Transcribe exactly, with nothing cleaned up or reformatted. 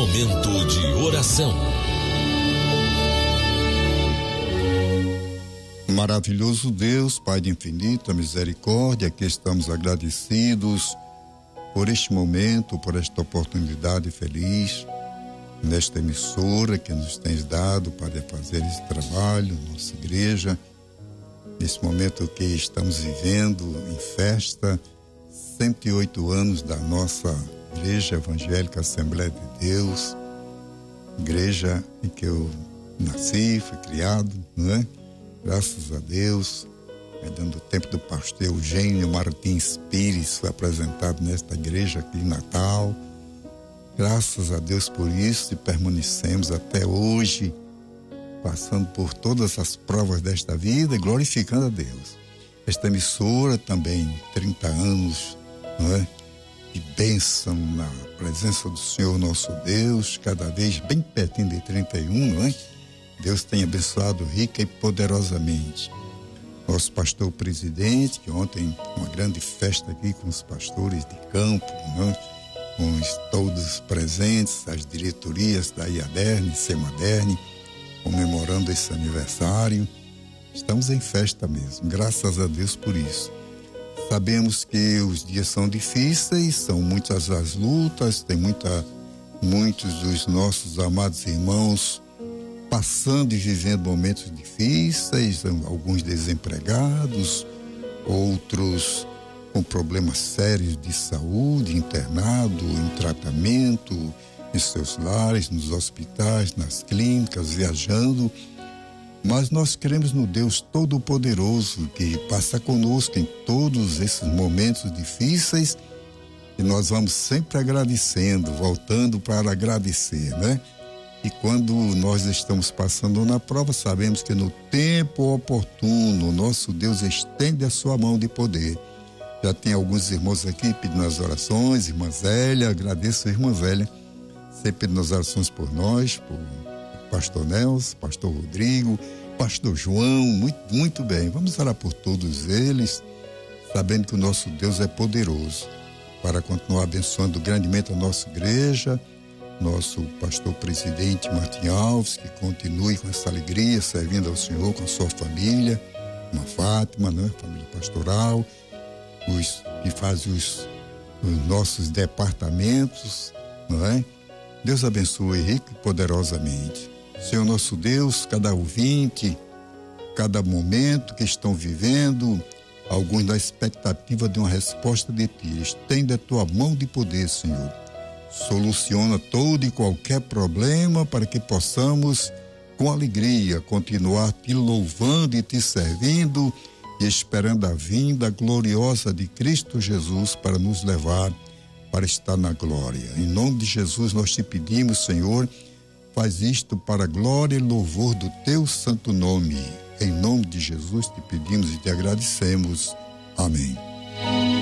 Momento de oração. Maravilhoso Deus, Pai de infinita misericórdia, que estamos agradecidos por este momento, por esta oportunidade feliz, nesta emissora que nos tens dado para fazer esse trabalho, nossa igreja, nesse momento que estamos vivendo em festa, cento e oito anos da nossa Igreja Evangélica Assembleia de Deus, igreja em que eu nasci, fui criado, não é? Graças a Deus, dando o tempo do pastor Eugênio Martins Pires, foi apresentado nesta igreja aqui em Natal. Graças a Deus por isso, e permanecemos até hoje, passando por todas as provas desta vida e glorificando a Deus. Esta emissora também, trinta anos, não é? De bênção na presença do Senhor nosso Deus, cada vez bem pertinho de trinta e um, não é? Deus tem abençoado rica e poderosamente. Nosso pastor presidente, que ontem uma grande festa aqui com os pastores de campo, né? Com todos presentes, as diretorias da IADERN, CEMADERN, comemorando esse aniversário. Estamos em festa mesmo, graças a Deus por isso. Sabemos que os dias são difíceis, são muitas as lutas, tem muita, muitos dos nossos amados irmãos passando e vivendo momentos difíceis, alguns desempregados, outros com problemas sérios de saúde, internado, em tratamento, em seus lares, nos hospitais, nas clínicas, viajando. Mas nós cremos no Deus Todo-Poderoso que passa conosco em todos esses momentos difíceis e nós vamos sempre agradecendo, voltando para agradecer, né? E quando nós estamos passando na prova, sabemos que no tempo oportuno, nosso Deus estende a sua mão de poder. Já tem alguns irmãos aqui pedindo as orações, irmã Zélia, agradeço a irmã Zélia, sempre pedindo as orações por nós, por pastor Nelson, pastor Rodrigo, pastor João, muito, muito bem. Vamos orar por todos eles, sabendo que o nosso Deus é poderoso para continuar abençoando grandemente a nossa igreja, nosso pastor presidente Martim Alves, que continue com essa alegria, servindo ao Senhor com a sua família, uma Fátima, né? Família pastoral, os que fazem os, os nossos departamentos, não é? Deus abençoe rico e poderosamente. Senhor nosso Deus, cada ouvinte, cada momento que estão vivendo, alguns na expectativa de uma resposta de Ti, estende a Tua mão de poder, Senhor. Soluciona todo e qualquer problema para que possamos, com alegria, continuar Te louvando e Te servindo e esperando a vinda gloriosa de Cristo Jesus para nos levar para estar na glória. Em nome de Jesus nós Te pedimos, Senhor, faz isto para a glória e louvor do Teu santo nome. Em nome de Jesus Te pedimos e Te agradecemos. Amém.